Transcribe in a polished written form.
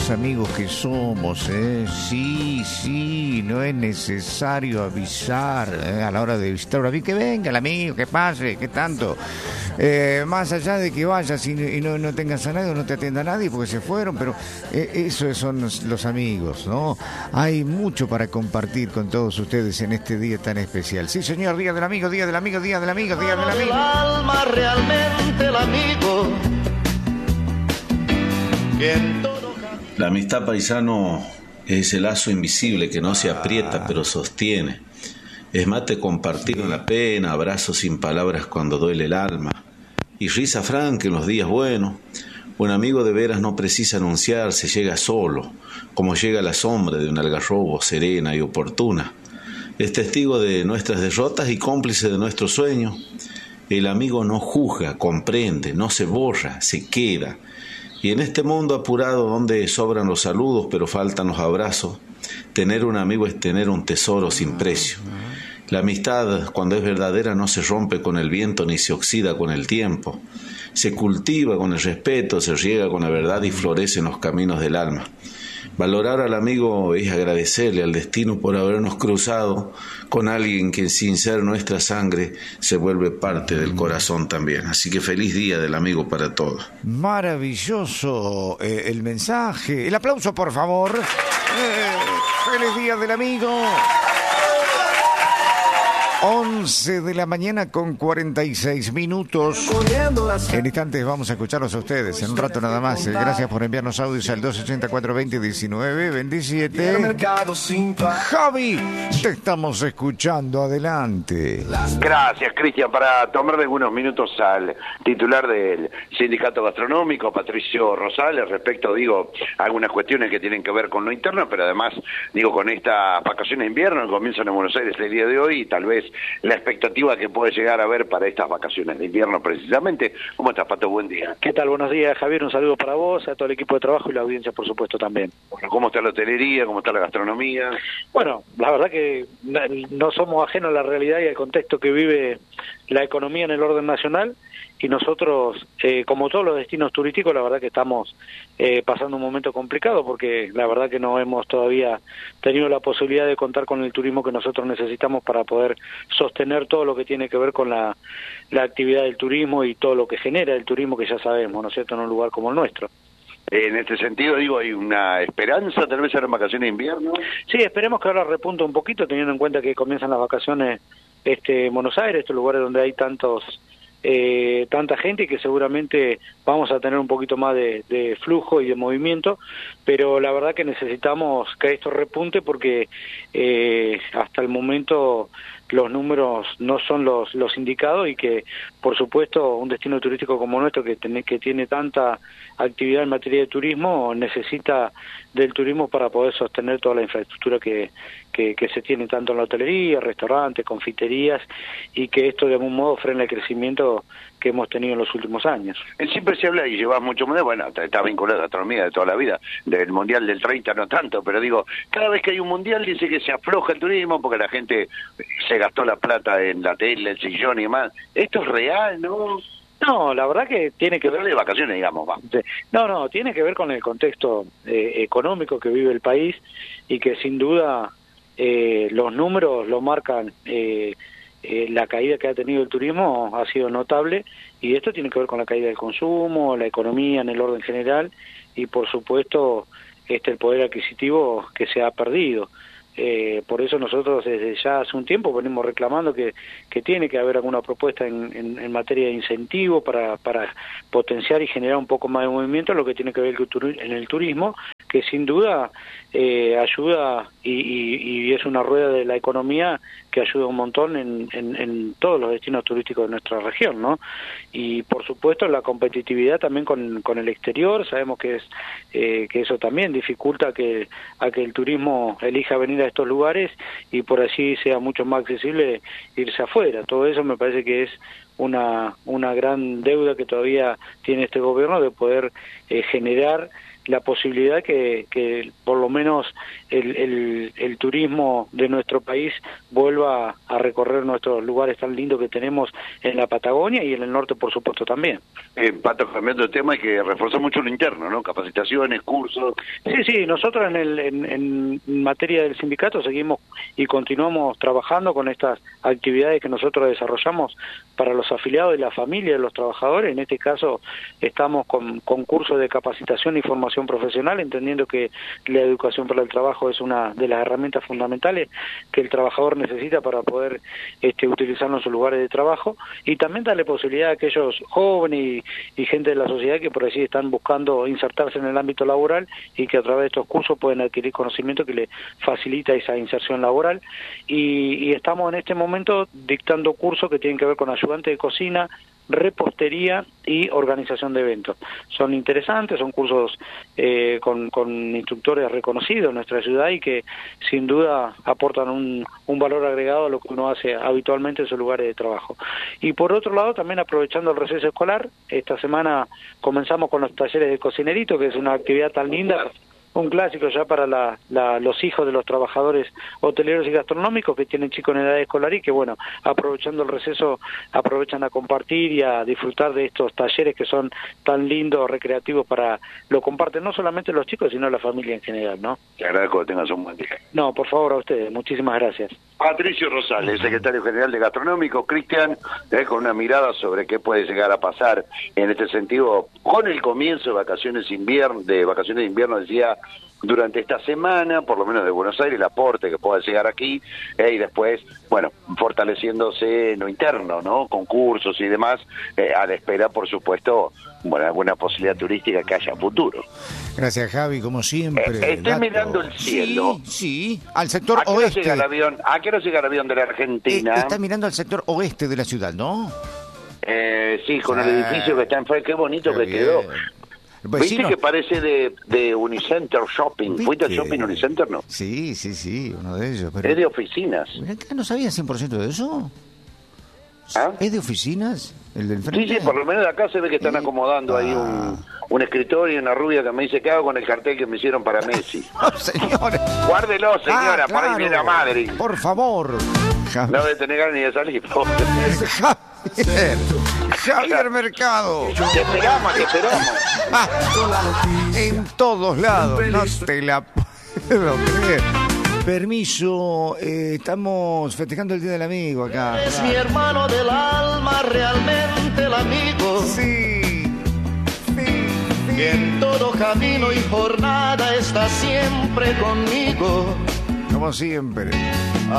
buenos amigos que somos, ¿eh? Sí, no es necesario avisar a la hora de visitar a un amigo, que venga el amigo, que pase, que tanto. Más allá de que vayas y no tengas a nadie o no te atienda a nadie porque se fueron, pero eso son los amigos, ¿no? Hay mucho para compartir con todos ustedes en este día tan especial. Sí, señor, Día del Amigo, Día del Amigo, Día del Amigo, Día del Amigo. El alma realmente el amigo. La amistad, paisano, es ese lazo invisible que no se aprieta pero sostiene. Es mate compartido en la pena, abrazos sin palabras cuando duele el alma, y risa franca en los días buenos. Un amigo de veras no precisa anunciarse, llega solo, como llega la sombra de un algarrobo serena y oportuna. Es testigo de nuestras derrotas y cómplice de nuestros sueños. El amigo no juzga, comprende, no se borra, se queda. Y en este mundo apurado donde sobran los saludos pero faltan los abrazos, tener un amigo es tener un tesoro sin precio. La amistad, cuando es verdadera, no se rompe con el viento ni se oxida con el tiempo. Se cultiva con el respeto, se riega con la verdad y florece en los caminos del alma. Valorar al amigo es agradecerle al destino por habernos cruzado con alguien que sin ser nuestra sangre se vuelve parte del corazón también. Así que feliz Día del Amigo para todos. Maravilloso el mensaje. El aplauso, por favor. Feliz Día del Amigo. 11 de la mañana con 46 minutos. En instantes vamos a escucharlos a ustedes, en un rato nada más. Gracias por enviarnos audios al 284-2019-27. Javi, te estamos escuchando, adelante. Gracias, Cristian. Para tomarle algunos minutos al titular del Sindicato Gastronómico, Patricio Rosales, respecto, algunas cuestiones que tienen que ver con lo interno, pero además, con estas vacaciones de invierno que comienzan en Buenos Aires el día de hoy y tal vez la expectativa que puede llegar a haber para estas vacaciones de invierno precisamente. ¿Cómo estás, Pato? Buen día. ¿Qué tal? Buenos días, Javier. Un saludo para vos, a todo el equipo de trabajo y la audiencia, por supuesto, también. Bueno, ¿cómo está la hotelería? ¿Cómo está la gastronomía? Bueno, la verdad que no somos ajenos a la realidad y al contexto que vive la economía en el orden nacional, y nosotros, como todos los destinos turísticos, la verdad que estamos pasando un momento complicado, porque la verdad que no hemos todavía tenido la posibilidad de contar con el turismo que nosotros necesitamos para poder sostener todo lo que tiene que ver con la actividad del turismo y todo lo que genera el turismo, que ya sabemos, ¿no es cierto?, en un lugar como el nuestro. En este sentido, hay una esperanza, tal vez, en vacaciones de invierno. Sí, esperemos que ahora repunte un poquito, teniendo en cuenta que comienzan las vacaciones en Buenos Aires, estos lugares donde hay tanta gente, y que seguramente vamos a tener un poquito más de flujo y de movimiento, pero la verdad que necesitamos que esto repunte, porque hasta el momento los números no son los indicados, y que, por supuesto, un destino turístico como nuestro, que tiene tanta actividad en materia de turismo, necesita del turismo para poder sostener toda la infraestructura que se tiene tanto en la hotelería, restaurantes, confiterías, y que esto de algún modo frena el crecimiento que hemos tenido en los últimos años. Siempre se habla, y lleva mucho más, está vinculado a la gastronomía de toda la vida, del Mundial del 30 no tanto, pero cada vez que hay un Mundial dice que se afloja el turismo porque la gente se gastó la plata en la tele, el sillón y demás. ¿Esto es real, no? No, la verdad que tiene que ver... de vacaciones, va. No, tiene que ver con el contexto económico que vive el país, y que sin duda los números lo marcan. La caída que ha tenido el turismo ha sido notable, y esto tiene que ver con la caída del consumo, la economía en el orden general, y por supuesto el poder adquisitivo que se ha perdido. Por eso nosotros desde ya hace un tiempo venimos reclamando que tiene que haber alguna propuesta en materia de incentivo para potenciar y generar un poco más de movimiento en lo que tiene que ver en el turismo, que sin duda ayuda y es una rueda de la economía que ayuda un montón en todos los destinos turísticos de nuestra región, ¿no? Y por supuesto la competitividad también con el exterior. Sabemos que eso también dificulta a que el turismo elija venir a estos lugares, y por allí sea mucho más accesible irse afuera. Todo eso me parece que es una gran deuda que todavía tiene este gobierno de poder generar la posibilidad que por lo menos el turismo de nuestro país vuelva a recorrer nuestros lugares tan lindos que tenemos en la Patagonia y en el norte, por supuesto, también. Pato, cambiando de tema, hay que reforzar mucho lo interno, ¿no? Capacitaciones, cursos. Sí, nosotros en materia del sindicato seguimos y continuamos trabajando con estas actividades que nosotros desarrollamos para los afiliados y la familia de los trabajadores. En este caso estamos con cursos de capacitación y formación profesional, entendiendo que la educación para el trabajo es una de las herramientas fundamentales que el trabajador necesita para poder utilizarlo en sus lugares de trabajo, y también darle posibilidad a aquellos jóvenes y gente de la sociedad que por allí están buscando insertarse en el ámbito laboral y que a través de estos cursos pueden adquirir conocimiento que les facilita esa inserción laboral. Y estamos en este momento dictando cursos que tienen que ver con ayudante de cocina, repostería y organización de eventos. Son interesantes, son cursos con instructores reconocidos en nuestra ciudad y que sin duda aportan un valor agregado a lo que uno hace habitualmente en sus lugares de trabajo. Y por otro lado, también aprovechando el receso escolar, esta semana comenzamos con los talleres de cocinerito, que es una actividad tan linda, un clásico ya para los hijos de los trabajadores hoteleros y gastronómicos que tienen chicos en edad escolar y que, bueno, aprovechando el receso, aprovechan a compartir y a disfrutar de estos talleres que son tan lindos, recreativos, lo comparten no solamente los chicos, sino la familia en general, ¿no? Te agradezco que tengas un buen día. No, por favor, a ustedes. Muchísimas gracias. Patricio Rosales, secretario general de Gastronómico. Cristian, con una mirada sobre qué puede llegar a pasar en este sentido con el comienzo de vacaciones de invierno, decía, durante esta semana, por lo menos de Buenos Aires, el aporte que pueda llegar aquí, y después, bueno, fortaleciéndose en lo interno, ¿no? Con cursos y demás, a la espera, por supuesto, bueno, alguna posibilidad turística que haya futuro. Gracias, Javi, como siempre. Estoy mirando el cielo. Sí, al sector oeste. ¿A qué hora llega el avión de la Argentina? Está mirando al sector oeste de la ciudad, ¿no? Sí, con el edificio que está enfrente, qué bonito que quedó. ¿Viste que parece de Unicenter Shopping? ¿Viste? ¿Fuiste al Shopping Unicenter, no? Sí, uno de ellos. Pero... Es de oficinas. ¿No sabía 100% de eso? ¿Ah? ¿Es de oficinas? ¿El del frente? Sí, por lo menos de acá se ve que están acomodando ahí un escritorio y una rubia que me dice, ¿qué hago con el cartel que me hicieron para Messi? No, señora. Guárdelo, señora, para ir bien a Madrid. Por favor. No debe tener ganas ni de salir. Javier Mercado. Te esperamos. En todos lados. No te la puedo creer. Permiso, estamos festejando el Día del Amigo acá. Es mi hermano del alma, realmente el amigo. Sí. Que en todo camino y jornada está siempre conmigo. Como siempre.